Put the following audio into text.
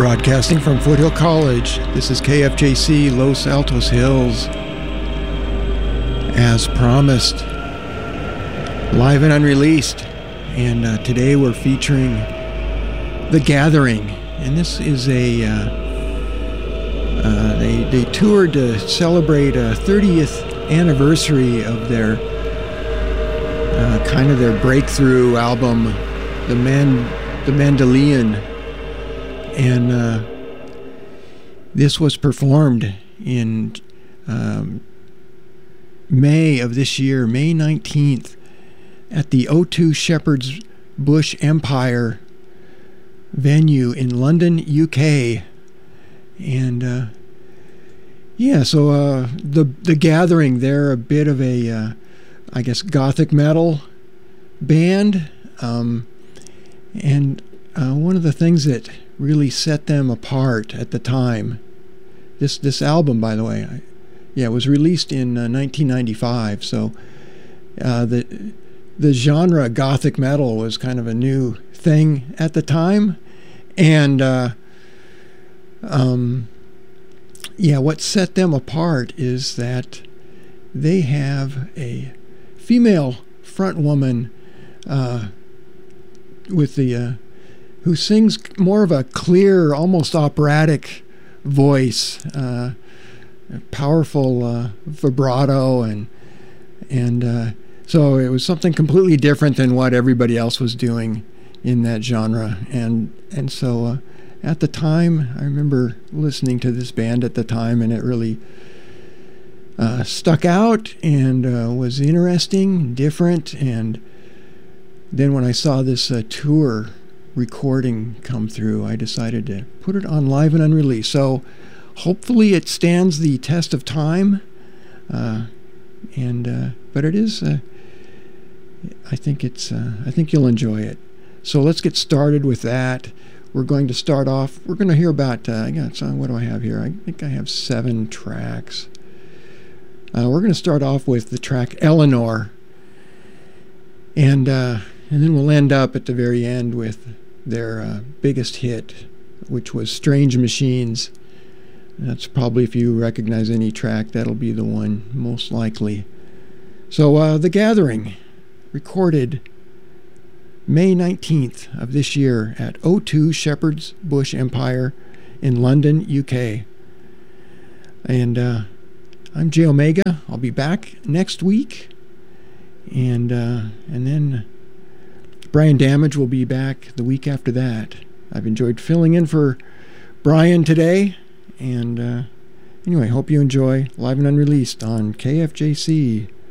Broadcasting from Foothill College, this is KFJC Los Altos Hills. As promised, live and unreleased. And today we're featuring The Gathering. And this is they toured to celebrate a 30th anniversary of their kind of their breakthrough album, The Mandalian. And this was performed in May of this year, May 19th, at the O2 Shepherd's Bush Empire venue in London, UK. And so the Gathering, they're a bit of a, I guess, gothic metal band. And one of the things that really set them apart at the time, this album, by the way, it was released in 1995. So the genre gothic metal was kind of a new thing at the time. And what set them apart is that they have a female front woman with the who sings more of a clear, almost operatic voice, powerful vibrato, and so it was something completely different than what everybody else was doing in that genre. And so at the time, I remember listening to this band at the time, and it really stuck out and was interesting, different. And then when I saw this tour recording come through, I decided to put it on live and unreleased. So hopefully it stands the test of time. But it is, I think you'll enjoy it. So let's get started with that. We're going to start off, we're going to hear about, what do I have here? I think I have 7 tracks. We're going to start off with the track Eleanor. And then we'll end up at the very end with their biggest hit, which was Strange Machines. That's probably, if you recognize any track, that'll be the one most likely. So The Gathering, recorded May 19th of this year at O2 Shepherd's Bush Empire in London, UK. And I'm J Omega. I'll be back next week. And then Brian Damage will be back the week after that. I've enjoyed filling in for Brian today. And anyway, hope you enjoy Live and Unreleased on KFJC.